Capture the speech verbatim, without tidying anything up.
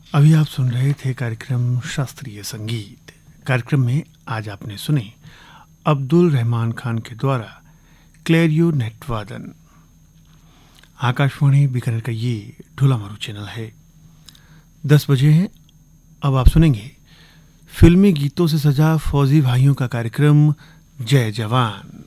अभी आप सुन रहे थे कार्यक्रम शास्त्रीय संगीत। कार्यक्रम में आज आपने सुने अब्दुल रहमान खान के द्वारा क्लैरिनेट वादन। आकाशवाणी बीकानेर का ये ढोलामारू चैनल है। दस बजे हैं। अब आप सुनेंगे फिल्मी गीतों से सजा फौजी भाइयों का कार्यक्रम जय जवान।